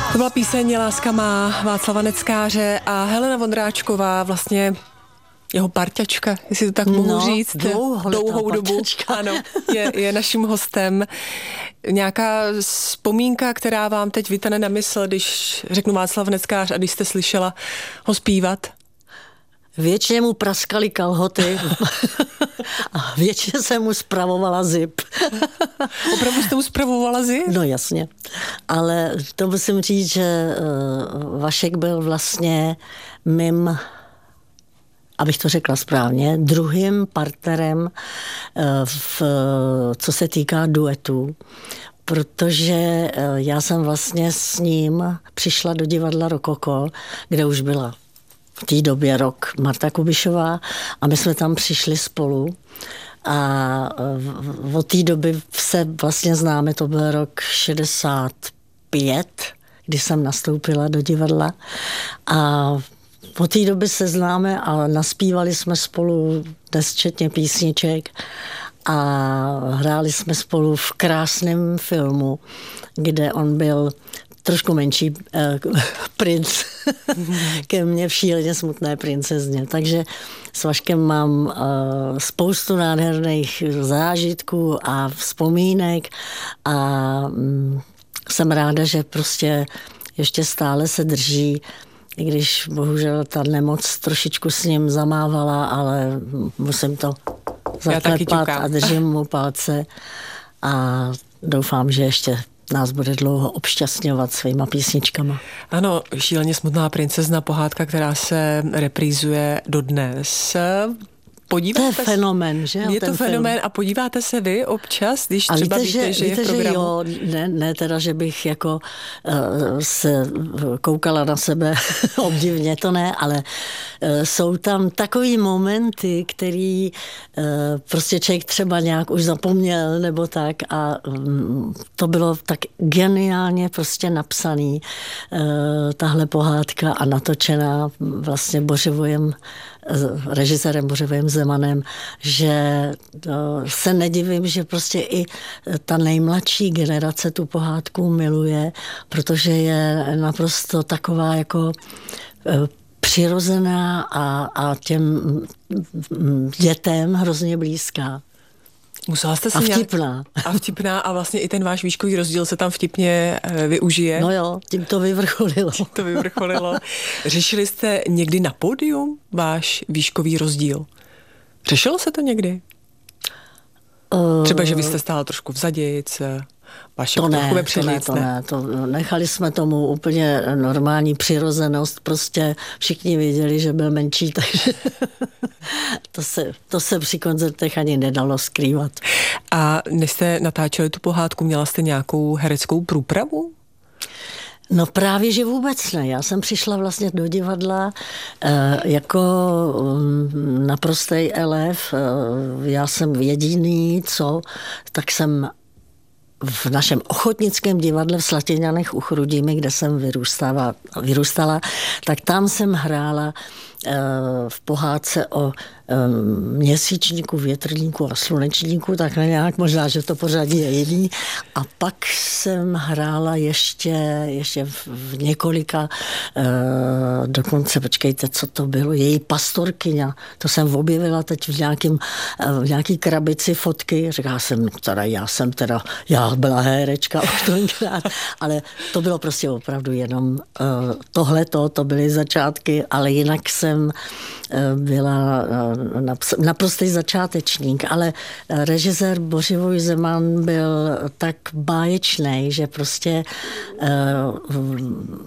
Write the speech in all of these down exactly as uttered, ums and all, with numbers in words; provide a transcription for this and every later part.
To byla píseň Láska má Václava Neckáře a Helena Vondráčková, vlastně jeho parťačka, jestli to tak mohu no, říct, dlouhou dobu, ano, je, je naším hostem. Nějaká vzpomínka, která vám teď vytane na mysl, když řeknu Václav Neckář a když jste slyšela ho zpívat? Většině mu praskaly kalhoty a většině se mu spravovala zip. Opravdu jste mu spravovala zip? No jasně, ale to musím říct, že Vašek byl vlastně mým, abych to řekla správně, druhým partnerem, v, co se týká duetů, protože já jsem vlastně s ním přišla do divadla Rokoko, kde už byla v té době rok Marta Kubišová a my jsme tam přišli spolu a od té doby se vlastně známe, to byl rok šedesát pět, kdy jsem nastoupila do divadla a od té doby se známe a naspívali jsme spolu nesčetně písniček a hráli jsme spolu v krásném filmu, kde on byl trošku menší eh, princ ke mně v Šíleně smutné princezně. Takže s Vaškem mám eh, spoustu nádherných zážitků a vzpomínek a mm, jsem ráda, že prostě ještě stále se drží, i když bohužel ta nemoc trošičku s ním zamávala, ale musím to zaklepat a držím mu palce a doufám, že ještě nás bude dlouho obšťastňovat svýma písničkama. Ano, Šíleně smutná princezna, pohádka, která se reprízuje dodnes. Podíváte to je fenomén, že? Je to fenomén film. A podíváte se vy občas, když třeba víte, víte, že, že víte, je v programu? Že jo, ne, ne teda, že bych jako uh, se koukala na sebe obdivně, to ne, ale uh, jsou tam takový momenty, který uh, prostě člověk třeba nějak už zapomněl nebo tak a um, to bylo tak geniálně prostě napsaný uh, tahle pohádka a natočená vlastně Bořivojem, režisérem Bořivojem Zemanem, že se nedivím, že prostě i ta nejmladší generace tu pohádku miluje, protože je naprosto taková jako přirozená a, a těm dětem hrozně blízká. Musela jste si a vtipná. Nějak, a vtipná a vlastně i ten váš výškový rozdíl se tam vtipně využije. No jo, tím to vyvrcholilo. Tím to vyvrcholilo. Řešili jste někdy na pódium váš výškový rozdíl? Řešilo se to někdy? Uh, Třeba, že vy jste stála trošku vzadic, Vašek to trochu ne, to ne, to ne, to nechali jsme tomu úplně normální přirozenost, prostě všichni věděli, že byl menší, takže to se, to se při koncertech ani nedalo skrývat. A než jste natáčeli tu pohádku, měla jste nějakou hereckou průpravu? No právě, že vůbec ne. Já jsem přišla vlastně do divadla e, jako um, naprostej elef. E, já jsem jediný, co, tak jsem v našem ochotnickém divadle v Slatěňanech u Chrudimi, kde jsem vyrůstala, vyrůstala, tak tam jsem hrála e, v pohádce o e, měsíčníku, větrníku a slunečníku, takhle nějak, možná, že to pořadí je jiný. A pak jsem hrála ještě, ještě v, v několika, e, dokonce, počkejte, co to bylo, její pastorkyňa, to jsem objevila teď v, nějakým, v nějaký krabici fotky, říká jsem, no teda já jsem teda, já byla herečka už tenkrát, ale to bylo prostě opravdu jenom uh, tohleto, to byly začátky, ale jinak jsem uh, byla uh, naprostý začátečník, ale uh, režisér Bořivoj Zeman byl tak báječnej, že prostě uh,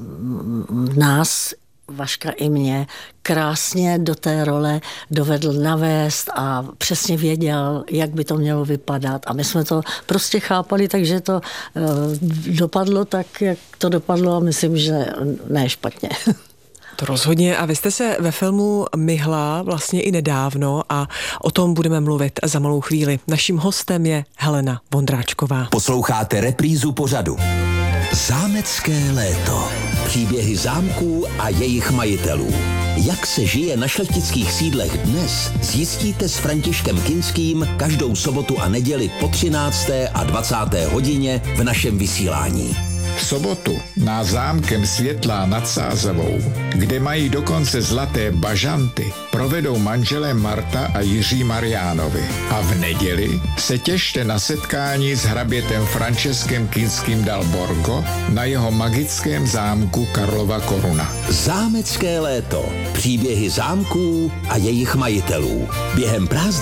nás Vaška i mě krásně do té role dovedl navést a přesně věděl, jak by to mělo vypadat. A my jsme to prostě chápali, takže to uh, dopadlo tak, jak to dopadlo a myslím, že ne špatně. To rozhodně. A vy jste se ve filmu myhla vlastně i nedávno a o tom budeme mluvit za malou chvíli. Naším hostem je Helena Vondráčková. Posloucháte reprízu pořadu Zámecké léto. Příběhy zámků a jejich majitelů. Jak se žije na šlechtických sídlech dnes, zjistíte s Františkem Kinským každou sobotu a neděli po třinácté a dvacáté hodině v našem vysílání. V sobotu nás zámkem Světlá nad Sázavou, kde mají dokonce zlaté bažanty, provedou manželé Marta a Jiří Mariánovi. A v neděli se těšte na setkání s hrabětem Franceskem Kinským dal Borgo na jeho magickém zámku Karlova Koruna. Zámecké léto. Příběhy zámků a jejich majitelů. Během prázdnin